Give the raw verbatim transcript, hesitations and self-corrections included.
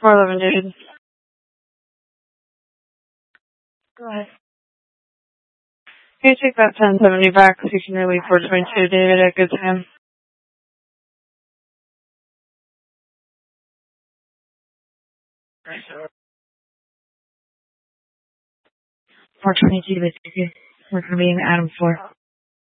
four eleven, David. Go ahead. Can you take that ten seventy back so you can relieve four twenty-two, David, at good time? four twenty-two, let's take it. We're going to be in Adam four.